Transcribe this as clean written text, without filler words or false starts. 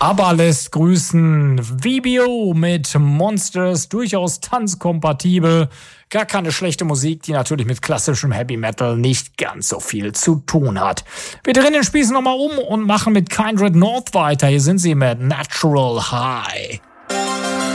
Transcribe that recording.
ABBA lässt grüßen. VBO mit Monsters, durchaus tanzkompatibel. Gar keine schlechte Musik, die natürlich mit klassischem Heavy Metal nicht ganz so viel zu tun hat. Wir drehen den Spieß nochmal um und machen mit Kindred North weiter. Hier sind sie mit Natural High.